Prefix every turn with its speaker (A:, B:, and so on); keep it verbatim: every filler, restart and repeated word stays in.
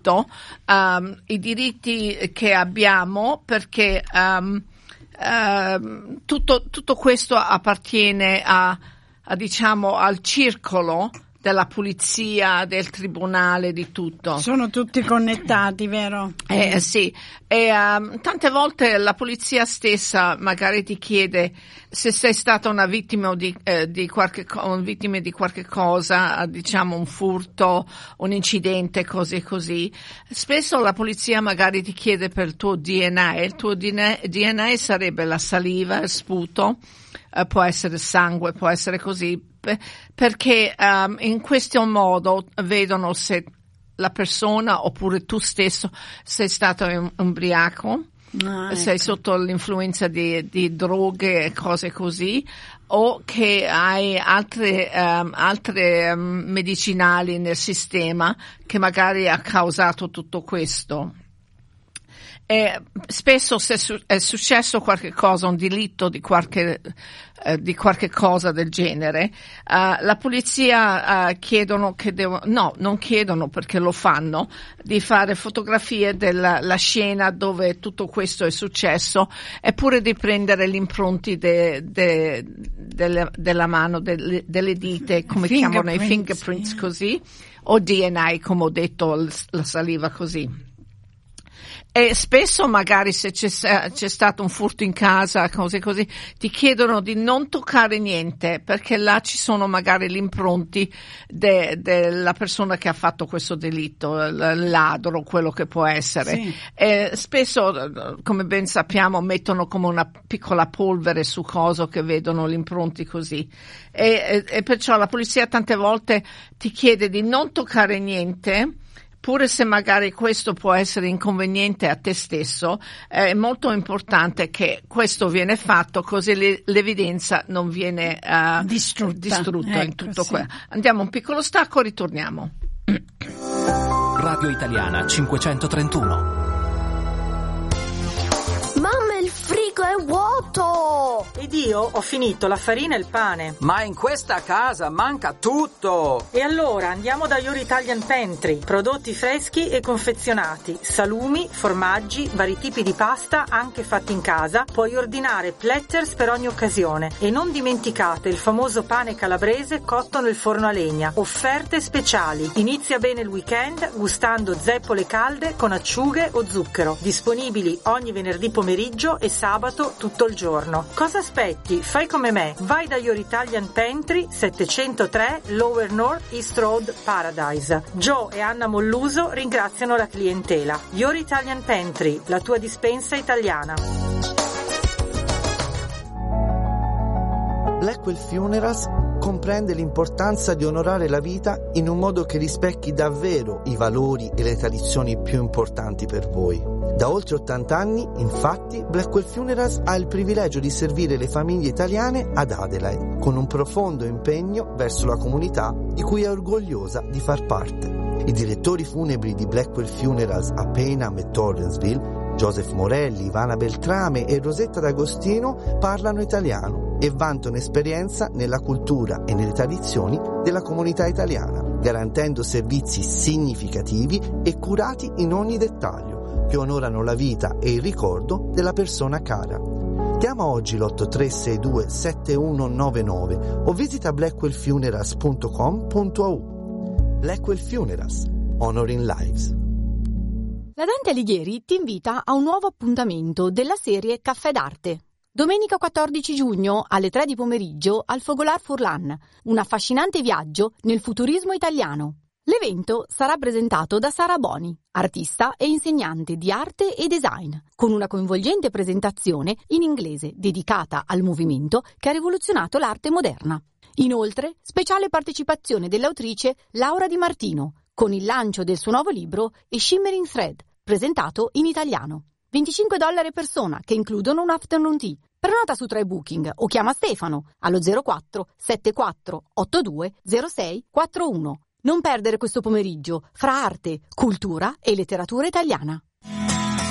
A: tutto um, i diritti che abbiamo, perché um, uh, tutto, tutto questo appartiene a, a diciamo al circolo della polizia, del tribunale, di tutto.
B: Sono tutti connettati, vero?
A: Eh, sì, e um, tante volte la polizia stessa magari ti chiede se sei stata una vittima di, eh, di qualche co- vittima di qualche cosa, diciamo un furto, un incidente, così e così. Spesso la polizia magari ti chiede per il tuo D N A, il tuo D N A sarebbe la saliva, il sputo, eh, può essere sangue, può essere così, perché um, in questo modo vedono se la persona oppure tu stesso sei stato un ubriaco, ah, ecco. sei sotto l'influenza di, di droghe e cose così, o che hai altre, um, altre um, medicinali nel sistema che magari ha causato tutto questo. E spesso se è successo qualche cosa, un delitto di qualche eh, di qualche cosa del genere, uh, la polizia uh, chiedono che devono, no, non chiedono perché lo fanno, di fare fotografie della la scena dove tutto questo è successo, eppure di prendere gli impronti de, de, de, della mano, de, delle dite, come chiamano i fingerprints, così, o D N A, come ho detto, la saliva così. E spesso magari se c'è, c'è stato un furto in casa, cose così, ti chiedono di non toccare niente, perché là ci sono magari gli impronti de, della persona che ha fatto questo delitto, il ladro, quello che può essere. Sì. E spesso, come ben sappiamo, mettono come una piccola polvere su coso che vedono gli impronti così. E, e, e perciò la polizia tante volte ti chiede di non toccare niente, pure se magari questo può essere inconveniente a te stesso. È molto importante che questo viene fatto, così le, l'evidenza non viene uh, distrutta, distrutta ecco, in tutto sì. quello. Andiamo un piccolo stacco, ritorniamo.
C: Radio Italiana cinquecentotrentuno.
D: Mamma, il frigo è vuoto!
E: Ed io ho finito la farina e il pane.
F: Ma in questa casa manca tutto!
E: E allora andiamo da Your Italian Pantry. Prodotti freschi e confezionati, salumi, formaggi, vari tipi di pasta anche fatti in casa. Puoi ordinare platters per ogni occasione. E non dimenticate il famoso pane calabrese cotto nel forno a legna. Offerte speciali. Inizia bene il weekend gustando zeppole calde con acciughe o zucchero. Disponibili ogni venerdì pomeriggio e sabato tutto il giorno. Cosa aspetti? Fai come me. Vai da Your Italian Pantry, settecentotre Lower North East Road, Paradise. Joe e Anna Molluso ringraziano la clientela. Your Italian Pantry, la tua dispensa italiana.
G: Blackwell Funerals comprende l'importanza di onorare la vita in un modo che rispecchi davvero i valori e le tradizioni più importanti per voi. Da oltre ottanta anni, infatti, Blackwell Funerals ha il privilegio di servire le famiglie italiane ad Adelaide, con un profondo impegno verso la comunità di cui è orgogliosa di far parte. I direttori funebri di Blackwell Funerals a Payneham e Torrensville, Joseph Morelli, Ivana Beltrame e Rosetta D'Agostino, parlano italiano e vantano esperienza nella cultura e nelle tradizioni della comunità italiana, garantendo servizi significativi e curati in ogni dettaglio, che onorano la vita e il ricordo della persona cara. Chiama oggi l'otto tre sei due sette uno nove nove o visita blackwell funerals punto com punto a u. Blackwell Funerals, Honoring Lives.
H: La Dante Alighieri ti invita a un nuovo appuntamento della serie Caffè d'Arte. Domenica quattordici giugno alle tre di pomeriggio al Fogolar Furlan, un affascinante viaggio nel futurismo italiano. L'evento sarà presentato da Sara Boni, artista e insegnante di arte e design, con una coinvolgente presentazione in inglese dedicata al movimento che ha rivoluzionato l'arte moderna. Inoltre, speciale partecipazione dell'autrice Laura Di Martino, con il lancio del suo nuovo libro A Shimmering Thread, presentato in italiano. venticinque dollari a persona, che includono un afternoon tea. Prenota su TryBooking o chiama Stefano allo zero quattro sette quattro otto due zero sei quattro uno. Non perdere questo pomeriggio fra arte, cultura e letteratura italiana.